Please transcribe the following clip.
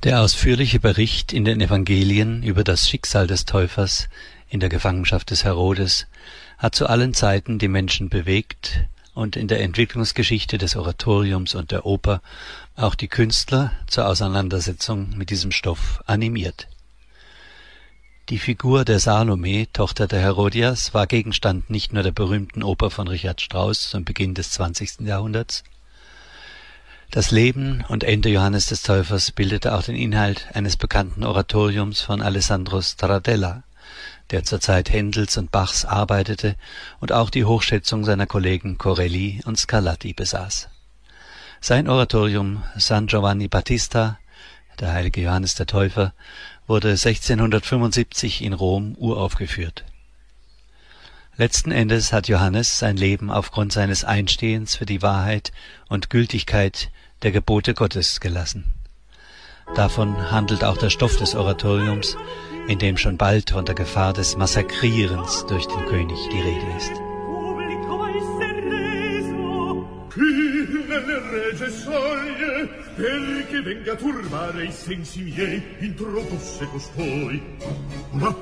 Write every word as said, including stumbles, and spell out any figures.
Der ausführliche Bericht in den Evangelien über das Schicksal des Täufers in der Gefangenschaft des Herodes hat zu allen Zeiten die Menschen bewegt und in der Entwicklungsgeschichte des Oratoriums und der Oper auch die Künstler zur Auseinandersetzung mit diesem Stoff animiert. Die Figur der Salome, Tochter der Herodias, war Gegenstand nicht nur der berühmten Oper von Richard Strauss zum Beginn des zwanzigsten Jahrhunderts. Das Leben und Ende Johannes des Täufers bildete auch den Inhalt eines bekannten Oratoriums von Alessandro Stradella, der zur Zeit Händels und Bachs arbeitete und auch die Hochschätzung seiner Kollegen Corelli und Scarlatti besaß. Sein Oratorium San Giovanni Battista, der heilige Johannes der Täufer, wurde sechzehnhundertfünfundsiebzig in Rom uraufgeführt. Letzten Endes hat Johannes sein Leben aufgrund seines Einstehens für die Wahrheit und Gültigkeit der Gebote Gottes gelassen. Davon handelt auch der Stoff des Oratoriums, in dem schon bald von der Gefahr des Massakrierens durch den König die Rede ist. Perché venga a turbare i sensi miei, introdusse costoi. Ma